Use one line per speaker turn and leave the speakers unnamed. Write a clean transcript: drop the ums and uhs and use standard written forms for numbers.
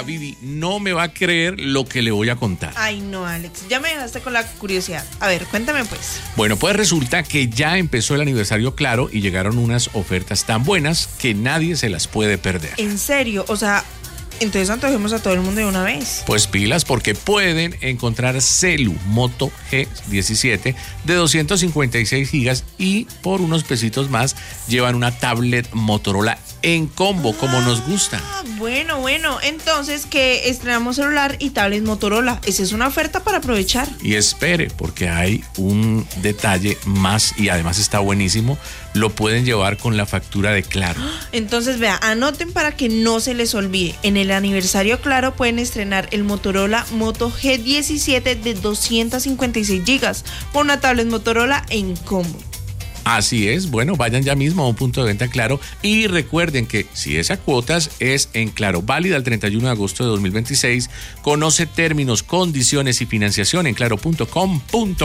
Oiga, Vivi, no me va a creer lo que le voy a contar.
Ay, no, Alex, ya me dejaste con la curiosidad. A ver, cuéntame pues.
Bueno, pues resulta que ya empezó el aniversario Claro y llegaron unas ofertas tan buenas que nadie se las puede perder.
¿En serio? O sea, entonces antojemos a todo el mundo de una vez.
Pues pilas, porque pueden encontrar Celu Moto G17 de 256 gigas y por unos pesitos más llevan una tablet Motorola en combo, como nos gusta.
Bueno, entonces que estrenamos celular y tablet Motorola. Esa es una oferta para aprovechar.
Y espere, porque hay un detalle más y además está buenísimo. Lo pueden llevar con la factura de Claro.
Entonces, vea, anoten para que no se les olvide. En el aniversario Claro pueden estrenar el Motorola Moto G17 de 256 gigas por una tablet Motorola en combo.
Así es, bueno, vayan ya mismo a un punto de venta Claro y recuerden que si es a cuotas es en Claro, válida el 31 de agosto de 2026. Conoce términos, condiciones y financiación en claro.com.co.